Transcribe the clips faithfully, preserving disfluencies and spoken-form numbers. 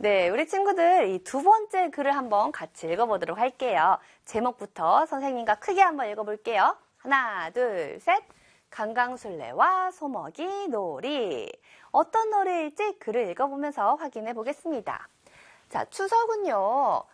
네, 우리 친구들 이 두 번째 글을 한번 같이 읽어보도록 할게요. 제목부터 선생님과 크게 한번 읽어볼게요. 하나, 둘, 셋. 강강술래와 소먹이 놀이. 어떤 놀이일지 글을 읽어보면서 확인해 보겠습니다. 자, 추석은요,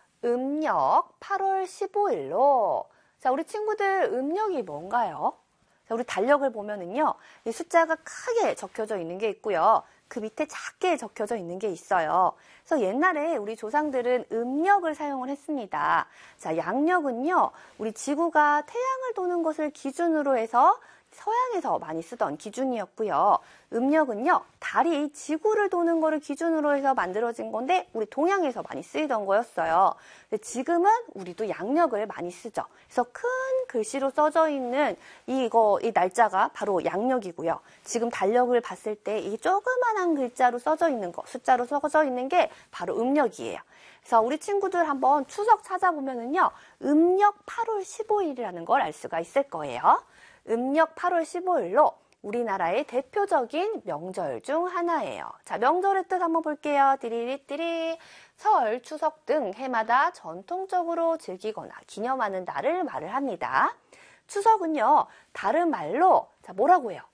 음력 팔월 십오일로. 자, 우리 친구들 음력이 뭔가요? 자, 우리 달력을 보면은요, 이 숫자가 크게 적혀져 있는 게 있고요. 그 밑에 작게 적혀져 있는 게 있어요. 그래서 옛날에 우리 조상들은 음력을 사용을 했습니다. 자, 양력은요, 우리 지구가 태양을 도는 것을 기준으로 해서 서양에서 많이 쓰던 기준이었고요. 음력은요, 달이 지구를 도는 거를 기준으로 해서 만들어진 건데 우리 동양에서 많이 쓰이던 거였어요. 근데 지금은 우리도 양력을 많이 쓰죠. 그래서 큰 글씨로 써져 있는 이거 이 날짜가 바로 양력이고요. 지금 달력을 봤을 때 이 조그만한 글자로 써져 있는 거, 숫자로 써져 있는 게 바로 음력이에요. 그래서 우리 친구들 한번 추석 찾아보면은요, 음력 팔월 십오일이라는 걸 알 수가 있을 거예요. 음력 팔월 십오일로 우리나라의 대표적인 명절 중 하나예요. 자, 명절의 뜻 한번 볼게요. 띠리리띠리. 설, 추석 등 해마다 전통적으로 즐기거나 기념하는 날을 말을 합니다. 추석은요, 다른 말로 자, 뭐라고 해요?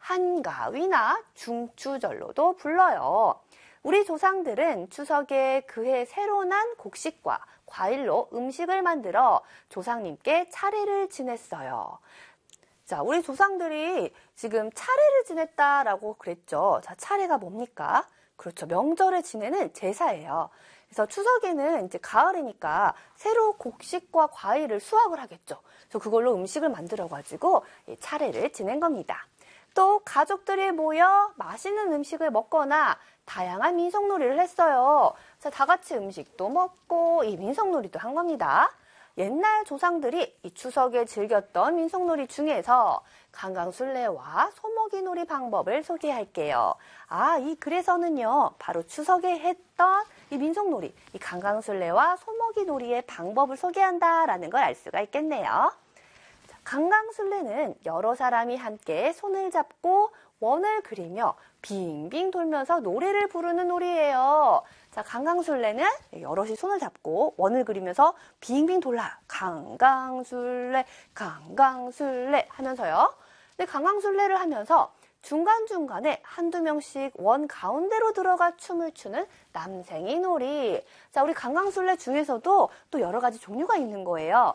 한가위나 중추절로도 불러요. 우리 조상들은 추석에 그해 새로 난 곡식과 과일로 음식을 만들어 조상님께 차례를 지냈어요. 자, 우리 조상들이 지금 차례를 지냈다라고 그랬죠. 자, 차례가 뭡니까? 그렇죠. 명절에 지내는 제사예요. 그래서 추석에는 이제 가을이니까 새로 곡식과 과일을 수확을 하겠죠. 그래서 그걸로 음식을 만들어가지고 차례를 지낸 겁니다. 또 가족들이 모여 맛있는 음식을 먹거나 다양한 민속놀이를 했어요. 자, 다 같이 음식도 먹고 이 민속놀이도 한 겁니다. 옛날 조상들이 이 추석에 즐겼던 민속놀이 중에서 강강술래와 소먹이 놀이 방법을 소개할게요. 아, 이 글에서는요, 바로 추석에 했던 이 민속놀이, 이 강강술래와 소먹이 놀이의 방법을 소개한다라는 걸 알 수가 있겠네요. 자, 강강술래는 여러 사람이 함께 손을 잡고 원을 그리며 빙빙 돌면서 노래를 부르는 놀이예요. 자, 강강술래는 여럿이 손을 잡고 원을 그리면서 빙빙 돌라. 강강술래, 강강술래 하면서요. 근데 강강술래를 하면서 중간중간에 한두 명씩 원 가운데로 들어가 춤을 추는 남생이 놀이. 자, 우리 강강술래 중에서도 또 여러 가지 종류가 있는 거예요.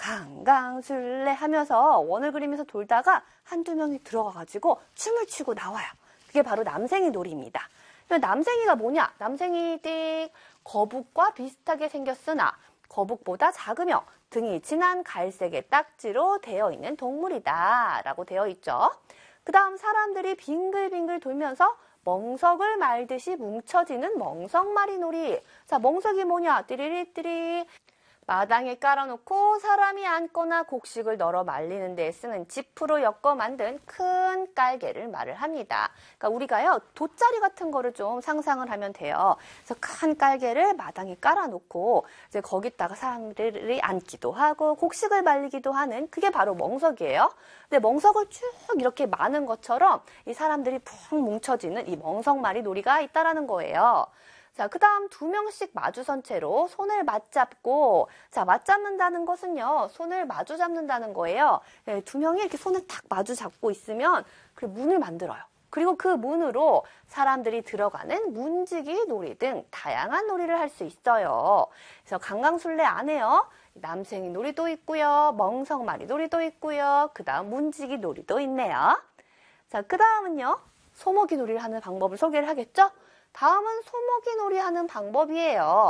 강강술래 하면서 원을 그리면서 돌다가 한두 명이 들어가가지고 춤을 추고 나와요. 그게 바로 남생이 놀이입니다. 남생이가 뭐냐? 남생이 띡 거북과 비슷하게 생겼으나 거북보다 작으며 등이 진한 갈색의 딱지로 되어 있는 동물이다 라고 되어 있죠. 그 다음 사람들이 빙글빙글 돌면서 멍석을 말듯이 뭉쳐지는 멍석말이 놀이. 자, 멍석이 뭐냐? 띠리리띠리. 마당에 깔아놓고 사람이 앉거나 곡식을 널어 말리는 데 쓰는 지프로 엮어 만든 큰 깔개를 말을 합니다. 그러니까 우리가요, 돗자리 같은 거를 좀 상상을 하면 돼요. 그래서 큰 깔개를 마당에 깔아놓고 이제 거기다가 사람들이 앉기도 하고 곡식을 말리기도 하는 그게 바로 멍석이에요. 근데 멍석을 쭉 이렇게 마는 것처럼 이 사람들이 푹 뭉쳐지는 이 멍석말이 놀이가 있다라는 거예요. 자, 그 다음 두 명씩 마주선 채로 손을 맞잡고, 자, 맞잡는다는 것은요, 손을 마주 잡는다는 거예요. 네, 두 명이 이렇게 손을 탁 마주 잡고 있으면 그 문을 만들어요. 그리고 그 문으로 사람들이 들어가는 문지기 놀이 등 다양한 놀이를 할 수 있어요. 그래서 강강술래 안에요, 남생이 놀이도 있고요, 멍석말이 놀이도 있고요, 그 다음 문지기 놀이도 있네요. 자, 그 다음은요, 소먹이 놀이를 하는 방법을 소개를 하겠죠? 다음은 소먹이 놀이 하는 방법이에요.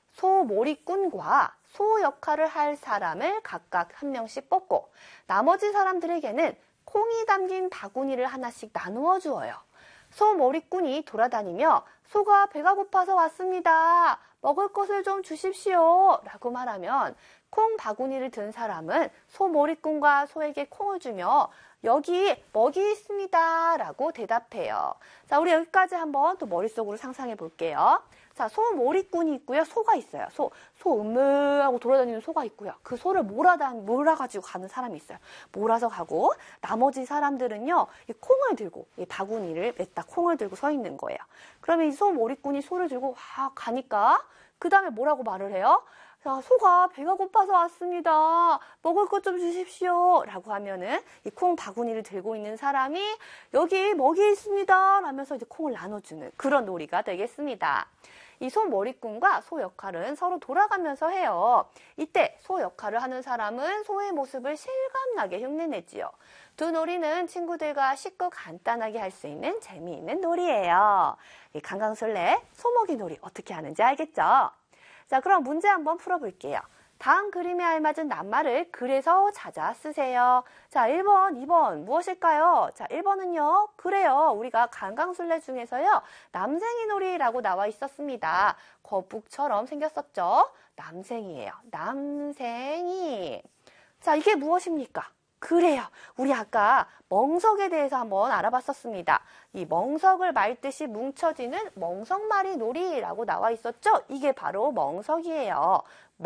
소몰이꾼과 소 역할을 할 사람을 각각 한 명씩 뽑고 나머지 사람들에게는 콩이 담긴 바구니를 하나씩 나누어 주어요. 소몰이꾼이 돌아다니며 소가 배가 고파서 왔습니다. 먹을 것을 좀 주십시오. 라고 말하면 콩 바구니를 든 사람은 소몰이꾼과 소에게 콩을 주며 여기 먹이 있습니다 라고 대답해요. 자, 우리 여기까지 한번 또 머릿속으로 상상해 볼게요. 자, 소몰이꾼이 있고요. 소가 있어요. 소, 소 음무하고 돌아다니는 소가 있고요. 그 소를 몰아다, 몰아가지고 가는 사람이 있어요. 몰아서 가고, 나머지 사람들은요, 이 콩을 들고, 이 바구니를 맸다 콩을 들고 서 있는 거예요. 그러면 이 소몰이꾼이 소를 들고 와, 가니까, 그 다음에 뭐라고 말을 해요? 자, 소가 배가 고파서 왔습니다. 먹을 것 좀 주십시오. 라고 하면은 이 콩 바구니를 들고 있는 사람이 여기 먹이 있습니다. 라면서 이제 콩을 나눠주는 그런 놀이가 되겠습니다. 이 소몰이꾼과 소 역할은 서로 돌아가면서 해요. 이때 소 역할을 하는 사람은 소의 모습을 실감나게 흉내내지요. 두 놀이는 친구들과 쉽고 간단하게 할 수 있는 재미있는 놀이예요. 이 강강술래 소먹이 놀이 어떻게 하는지 알겠죠? 자, 그럼 문제 한번 풀어볼게요. 다음 그림에 알맞은 낱말을 글에서 찾아 쓰세요. 자, 일 번, 이 번 무엇일까요? 자, 일 번은요. 그래요. 우리가 강강술래 중에서요. 남생이 놀이라고 나와 있었습니다. 거북처럼 생겼었죠? 남생이에요. 남생이. 자, 이게 무엇입니까? 그래요. 우리 아까 멍석에 대해서 한번 알아봤었습니다. 이 멍석을 말듯이 뭉쳐지는 멍석말이 놀이라고 나와 있었죠? 이게 바로 멍석이에요.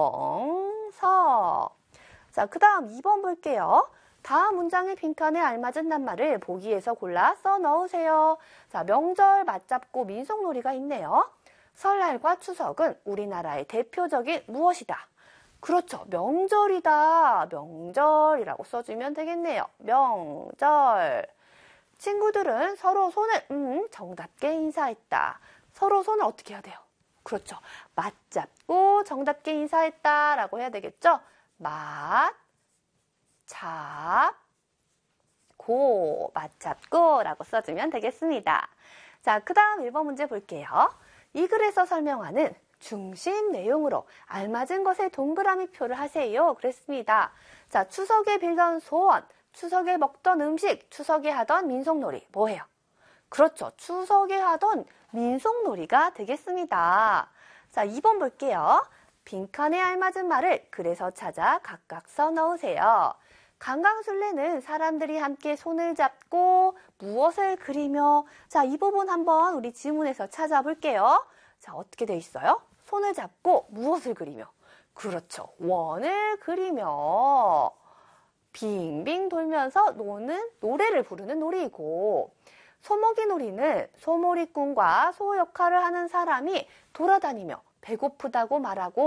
멍석. 자, 그 다음 이 번 볼게요. 다음 문장의 빈칸에 알맞은 낱말을 보기에서 골라 써 넣으세요. 자, 명절 맞잡고 민속놀이가 있네요. 설날과 추석은 우리나라의 대표적인 무엇이다? 그렇죠. 명절이다. 명절이라고 써주면 되겠네요. 명절. 친구들은 서로 손을 음, 정답게 인사했다. 서로 손을 어떻게 해야 돼요? 그렇죠. 맞잡고 정답게 인사했다라고 해야 되겠죠? 맞, 잡, 고, 맞잡고 라고 써주면 되겠습니다. 자, 그 다음 일 번 문제 볼게요. 이 글에서 설명하는 중심 내용으로 알맞은 것에 동그라미 표를 하세요. 그랬습니다. 자, 추석에 빌던 소원, 추석에 먹던 음식, 추석에 하던 민속놀이 뭐예요? 그렇죠. 추석에 하던 민속놀이가 되겠습니다. 자, 이 번 볼게요. 빈칸에 알맞은 말을 글에서 찾아 각각 써 넣으세요. 강강술래는 사람들이 함께 손을 잡고 무엇을 그리며 자, 이 부분 한번 우리 지문에서 찾아볼게요. 자, 어떻게 돼 있어요? 손을 잡고 무엇을 그리며? 그렇죠. 원을 그리며 빙빙 돌면서 노는 노래를 부르는 놀이고 소먹이 놀이는 소몰이꾼과 소 역할을 하는 사람이 돌아다니며 배고프다고 말하고